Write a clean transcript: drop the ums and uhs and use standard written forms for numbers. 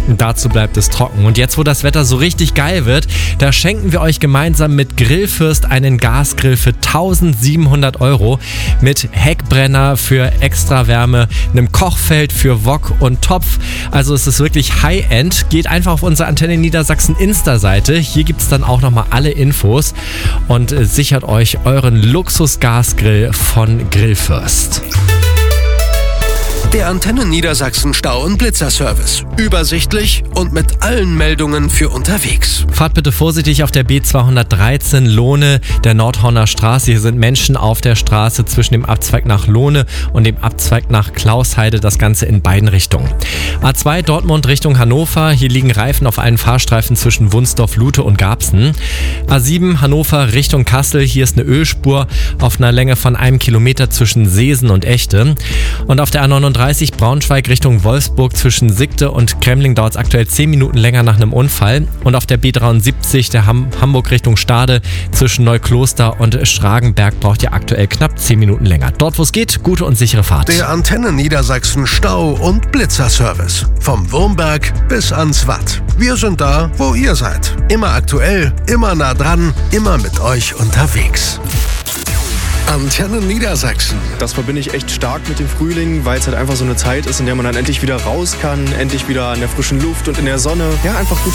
Dazu bleibt es trocken. Und jetzt, wo das Wetter so richtig geil wird, da schenken wir euch gemeinsam mit Grillfürst einen Gasgrill für 1.700 € mit Heckbrenner für extra Wärme, einem Kochfeld für Wok und Topf. Also es ist wirklich High-End. Geht einfach auf unsere Antenne Niedersachsen Insta-Seite. Hier gibt es dann auch nochmal alle Infos und sichert euch euren Luxus-Gasgrill von Grillfürst. Der Antenne Niedersachsen Stau- und Blitzerservice. Übersichtlich und mit allen Meldungen für unterwegs. Fahrt bitte vorsichtig auf der B213 Lohne der Nordhorner Straße. Hier sind Menschen auf der Straße zwischen dem Abzweig nach Lohne und dem Abzweig nach Klausheide. Das Ganze in beiden Richtungen. A2 Dortmund Richtung Hannover. Hier liegen Reifen auf allen Fahrstreifen zwischen Wunsdorf, Lute und Garbsen. A7 Hannover Richtung Kassel. Hier ist eine Ölspur auf einer Länge von 1 Kilometer zwischen Seesen und Echte. Und auf der A39 Braunschweig Richtung Wolfsburg zwischen Sigte und Kremling dauert es aktuell 10 Minuten länger nach einem Unfall. Und auf der B73 der Hamburg Richtung Stade zwischen Neukloster und Schragenberg braucht ihr aktuell knapp 10 Minuten länger. Dort, wo es geht, gute und sichere Fahrt. Der Antenne Niedersachsen Stau- und Blitzerservice. Vom Wurmberg bis ans Watt. Wir sind da, wo ihr seid. Immer aktuell, immer nah dran, immer mit euch unterwegs. Antenne Niedersachsen. Das verbinde ich echt stark mit dem Frühling, weil es halt einfach so eine Zeit ist, in der man dann endlich wieder raus kann, endlich wieder in der frischen Luft und in der Sonne. Ja, einfach gute